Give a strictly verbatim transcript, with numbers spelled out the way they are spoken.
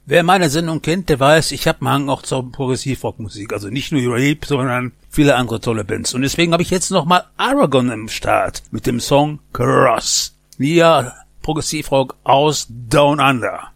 Wer meine Sendung kennt, der weiß, ich habe einen Hang auch zur Progressivrockmusik. Also nicht nur Rape, sondern viele andere tolle Bands. Und deswegen habe ich jetzt nochmal Aragon im Start mit dem Song Cross. Ja, Progressivrock aus Down Under.